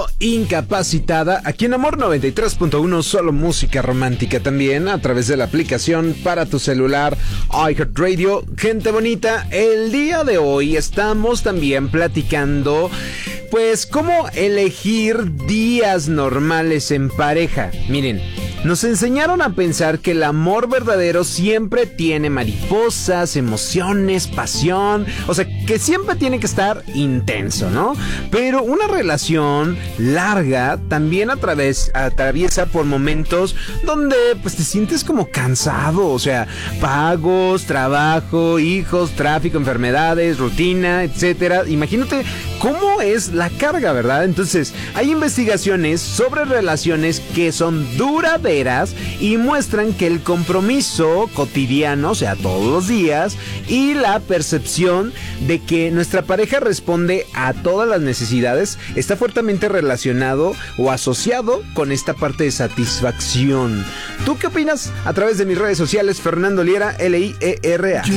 escuchando Incapacitada aquí en Amor 93.1, solo música romántica también a través de la aplicación para tu celular iHeartRadio. Gente bonita, el día de hoy estamos también platicando pues cómo elegir días normales en pareja. Miren, nos enseñaron a pensar que el amor verdadero siempre tiene mariposas, emociones, pasión, o sea, que siempre tiene que estar intenso, ¿no? Pero una relación larga también atraviesa por momentos donde pues te sientes como cansado, o sea, pagos, trabajo, hijos, tráfico, enfermedades, rutina, etcétera. Imagínate cómo es la carga, ¿verdad? Entonces, hay investigaciones sobre relaciones que son duraderas y muestran que el compromiso cotidiano, o sea, todos los días, y la percepción de que nuestra pareja responde a todas las necesidades está fuertemente relacionado o asociado con esta parte de satisfacción. ¿Tú qué opinas? A través de mis redes sociales, Fernando Liera, Liera.